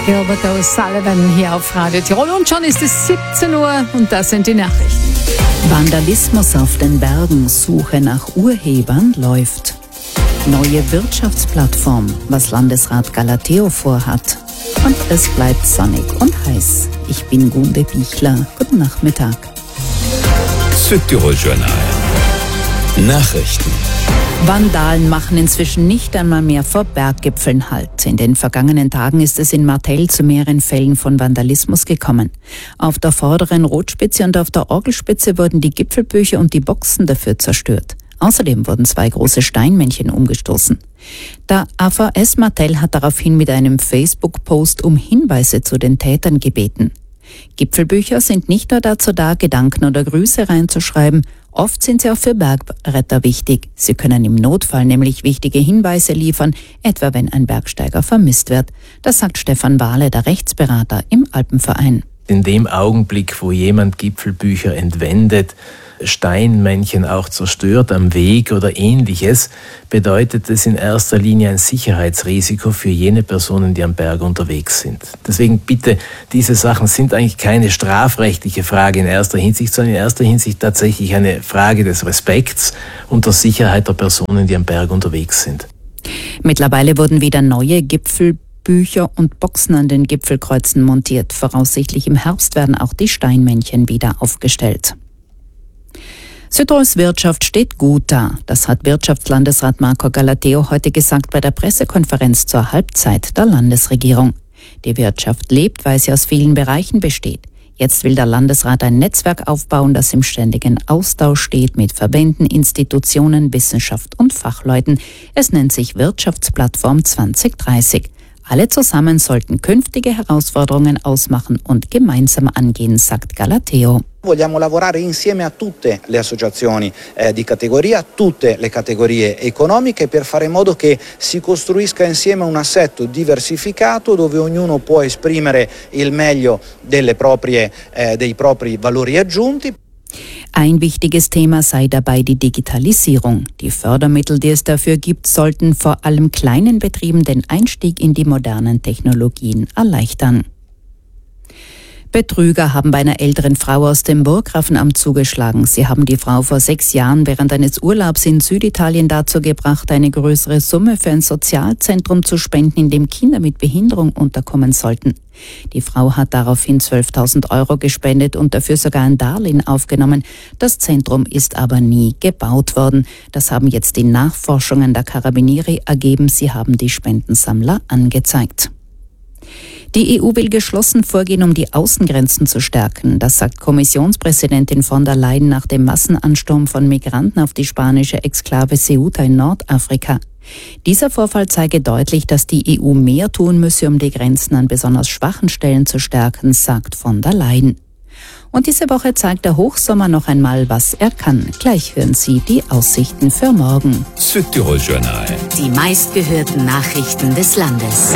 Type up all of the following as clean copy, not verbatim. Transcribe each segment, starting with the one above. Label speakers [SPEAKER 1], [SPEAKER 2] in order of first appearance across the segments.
[SPEAKER 1] Gilbert O'Sullivan hier auf Radio Tirol. Und schon ist es 17 Uhr und das sind die Nachrichten.
[SPEAKER 2] Vandalismus auf den Bergen, Suche nach Urhebern läuft. Neue Wirtschaftsplattform, was Landesrat Galateo vorhat. Und es bleibt sonnig und heiß. Ich bin Gunde Bichler. Guten Nachmittag.
[SPEAKER 3] Südtirol Journal. Nachrichten.
[SPEAKER 2] Vandalen machen inzwischen nicht einmal mehr vor Berggipfeln Halt. In den vergangenen Tagen ist es in Martell zu mehreren Fällen von Vandalismus gekommen. Auf der vorderen Rotspitze und auf der Orgelspitze wurden die Gipfelbücher und die Boxen dafür zerstört. Außerdem wurden 2 große Steinmännchen umgestoßen. Der AVS Martell hat daraufhin mit einem Facebook-Post um Hinweise zu den Tätern gebeten. Gipfelbücher sind nicht nur dazu da, Gedanken oder Grüße reinzuschreiben, oft sind sie auch für Bergretter wichtig. Sie können im Notfall nämlich wichtige Hinweise liefern, etwa wenn ein Bergsteiger vermisst wird. Das sagt Stefan Wahle, der Rechtsberater im Alpenverein.
[SPEAKER 4] In dem Augenblick, wo jemand Gipfelbücher entwendet, Steinmännchen auch zerstört am Weg oder Ähnliches, bedeutet es in erster Linie ein Sicherheitsrisiko für jene Personen, die am Berg unterwegs sind. Deswegen bitte, diese Sachen sind eigentlich keine strafrechtliche Frage in erster Hinsicht, sondern in erster Hinsicht tatsächlich eine Frage des Respekts und der Sicherheit der Personen, die am Berg unterwegs sind.
[SPEAKER 2] Mittlerweile wurden wieder neue Gipfelbücher und Boxen an den Gipfelkreuzen montiert. Voraussichtlich im Herbst werden auch die Steinmännchen wieder aufgestellt. Südtirols Wirtschaft steht gut da. Das hat Wirtschaftslandesrat Marco Galateo heute gesagt bei der Pressekonferenz zur Halbzeit der Landesregierung. Die Wirtschaft lebt, weil sie aus vielen Bereichen besteht. Jetzt will der Landesrat ein Netzwerk aufbauen, das im ständigen Austausch steht mit Verbänden, Institutionen, Wissenschaft und Fachleuten. Es nennt sich Wirtschaftsplattform 2030. Alle zusammen sollten künftige Herausforderungen ausmachen und gemeinsam angehen, sagt Galateo.
[SPEAKER 5] Vogliamo lavorare insieme a tutte le associazioni di categoria, a tutte le categorie economiche per fare in modo che si costruisca insieme un assetto diversificato dove ognuno può esprimere il meglio dei propri valori aggiunti.
[SPEAKER 2] Ein wichtiges Thema sei dabei die Digitalisierung. Die Fördermittel, die es dafür gibt, sollten vor allem kleinen Betrieben den Einstieg in die modernen Technologien erleichtern. Betrüger haben bei einer älteren Frau aus dem Burggrafenamt zugeschlagen. Sie haben die Frau vor 6 Jahren während eines Urlaubs in Süditalien dazu gebracht, eine größere Summe für ein Sozialzentrum zu spenden, in dem Kinder mit Behinderung unterkommen sollten. Die Frau hat daraufhin 12.000 € gespendet und dafür sogar ein Darlehen aufgenommen. Das Zentrum ist aber nie gebaut worden. Das haben jetzt die Nachforschungen der Carabinieri ergeben. Sie haben die Spendensammler angezeigt. Die EU will geschlossen vorgehen, um die Außengrenzen zu stärken. Das sagt Kommissionspräsidentin von der Leyen nach dem Massenansturm von Migranten auf die spanische Exklave Ceuta in Nordafrika. Dieser Vorfall zeige deutlich, dass die EU mehr tun müsse, um die Grenzen an besonders schwachen Stellen zu stärken, sagt von der Leyen. Und diese Woche zeigt der Hochsommer noch einmal, was er kann. Gleich hören Sie die Aussichten für morgen.
[SPEAKER 3] Südtirol Journal.
[SPEAKER 6] Die meistgehörten Nachrichten des Landes.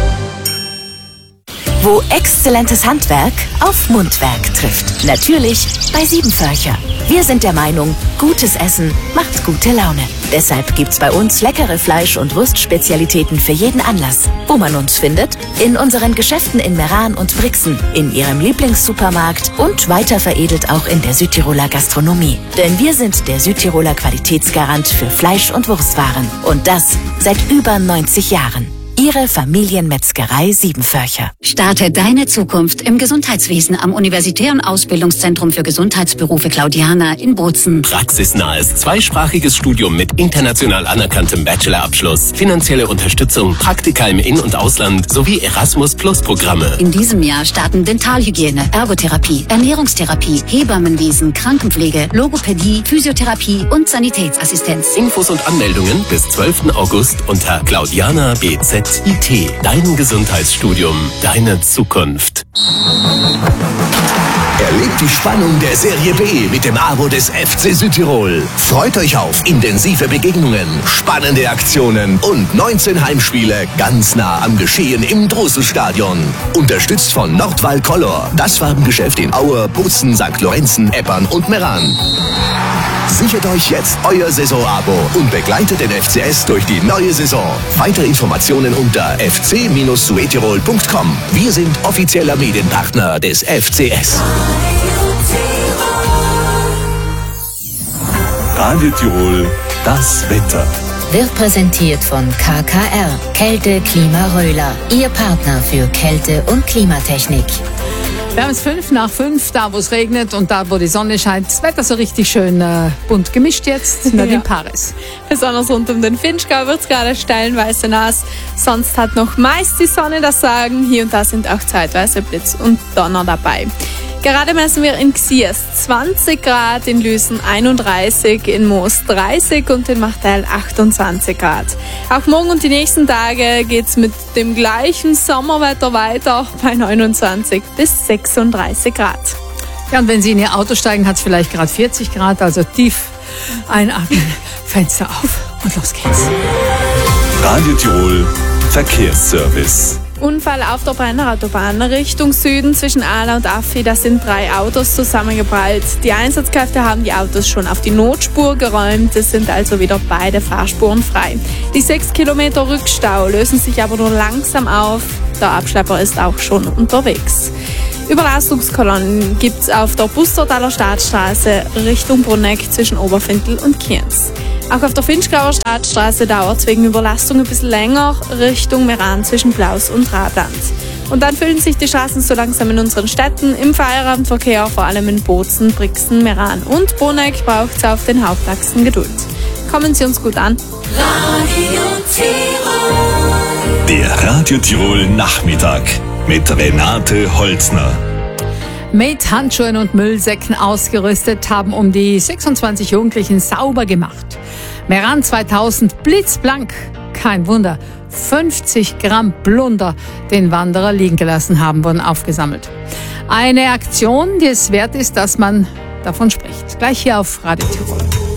[SPEAKER 6] Wo exzellentes Handwerk auf Mundwerk trifft. Natürlich bei Siebenvörcher. Wir sind der Meinung, gutes Essen macht gute Laune. Deshalb gibt's bei uns leckere Fleisch- und Wurstspezialitäten für jeden Anlass. Wo man uns findet? In unseren Geschäften in Meran und Brixen, in Ihrem Lieblingssupermarkt und weiter veredelt auch in der Südtiroler Gastronomie. Denn wir sind der Südtiroler Qualitätsgarant für Fleisch- und Wurstwaren. Und das seit über 90 Jahren. Ihre Familienmetzgerei Siebenvörcher.
[SPEAKER 7] Starte deine Zukunft im Gesundheitswesen am Universitären Ausbildungszentrum für Gesundheitsberufe Claudiana in Bozen.
[SPEAKER 8] Praxisnahes zweisprachiges Studium mit international anerkanntem Bachelorabschluss, finanzielle Unterstützung, Praktika im In- und Ausland sowie Erasmus-Plus-Programme.
[SPEAKER 7] In diesem Jahr starten Dentalhygiene, Ergotherapie, Ernährungstherapie, Hebammenwesen, Krankenpflege, Logopädie, Physiotherapie und Sanitätsassistenz.
[SPEAKER 8] Infos und Anmeldungen bis 12. August unter Claudiana BZ. IT, dein Gesundheitsstudium, deine Zukunft.
[SPEAKER 9] Erlebt die Spannung der Serie B mit dem Abo des FC Südtirol. Freut euch auf intensive Begegnungen, spannende Aktionen und 19 Heimspiele ganz nah am Geschehen im Drosselstadion. Unterstützt von Nordwall Color, das Farbengeschäft in Aue, Bozen, St. Lorenzen, Eppern und Meran. Sichert euch jetzt euer Saisonabo und begleitet den FCS durch die neue Saison. Weitere Informationen unter fc-suetirol.com. Wir sind offizieller Medienpartner des FCS.
[SPEAKER 3] Radio Tirol, das Wetter.
[SPEAKER 6] Wird präsentiert von KKR, Kälte Klima Röhler, Ihr Partner für Kälte- und Klimatechnik.
[SPEAKER 1] Wir haben es 5:05, da wo es regnet und da wo die Sonne scheint. Das Wetter so richtig schön bunt gemischt jetzt. Nadine Paris.
[SPEAKER 10] Besonders rund um den Vinschgau wird es gerade stellenweise nass. Sonst hat noch meist die Sonne das Sagen. Hier und da sind auch zeitweise Blitz und Donner dabei. Gerade messen wir in Xiers 20 Grad, in Lüsen 31, in Moos 30 und in Martel 28 Grad. Auch morgen und die nächsten Tage geht's mit dem gleichen Sommerwetter weiter bei 29 bis 36 Grad.
[SPEAKER 1] Ja, und wenn Sie in Ihr Auto steigen, hat es vielleicht gerade 40 Grad, also tief einatmen, Fenster auf und los geht's.
[SPEAKER 3] Radio Tirol, Verkehrsservice.
[SPEAKER 10] Unfall auf der Brenner Autobahn Richtung Süden zwischen Ala und Affi. Da sind 3 Autos zusammengeprallt. Die Einsatzkräfte haben die Autos schon auf die Notspur geräumt. Es sind also wieder beide Fahrspuren frei. Die 6 Kilometer Rückstau lösen sich aber nur langsam auf. Der Abschlepper ist auch schon unterwegs. Überlastungskolonnen gibt es auf der Bustertaler Staatsstraße Richtung Brunegg zwischen Oberfindl und Kienz. Auch auf der Vinschgauer Staatsstraße dauert es wegen Überlastung ein bisschen länger Richtung Meran zwischen Blaus und Radland. Und dann füllen sich die Straßen so langsam in unseren Städten. Im Feierabendverkehr, vor allem in Bozen, Brixen, Meran und Brunegg, braucht es auf den Hauptachsen Geduld. Kommen Sie uns gut an.
[SPEAKER 3] Radio Tirol. Der Radio Tirol Nachmittag mit Renate Holzner.
[SPEAKER 1] Mit Handschuhen und Müllsäcken ausgerüstet haben um die 26 Jugendlichen sauber gemacht. Meran 2000 blitzblank. Kein Wunder. 50 Gramm Plunder, den Wanderer liegen gelassen haben, wurden aufgesammelt. Eine Aktion, die es wert ist, dass man davon spricht. Gleich hier auf Radio Tirol.